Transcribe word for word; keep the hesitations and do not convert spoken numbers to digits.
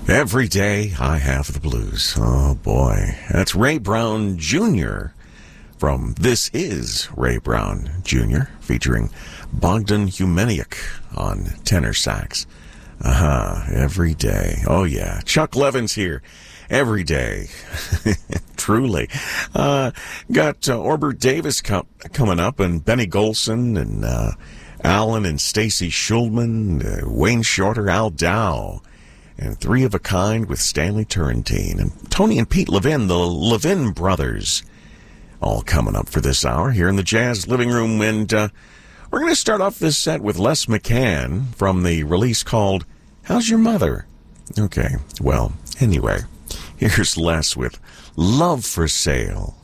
Every day I have the blues. Oh, boy. That's Ray Brown Junior from This Is Ray Brown Junior, featuring Bogdan Humeniuk on tenor sax. Uh-huh. Every day. Oh, yeah. Chuck Levin's here. Every day. Truly. Uh, got uh, Orbert Davis com- coming up, and Benny Golson, and uh, Alan and Stacy Schulman, uh, Wayne Shorter, Al Dow, and Three of a Kind with Stanley Turrentine, and Tony and Pete Levin, the Levin brothers, all coming up for this hour here in the Jazz Living Room. And uh, we're going to start off this set with Les McCann from the release called How's Your Mother? Okay, well, anyway, here's Les with Love for Sale.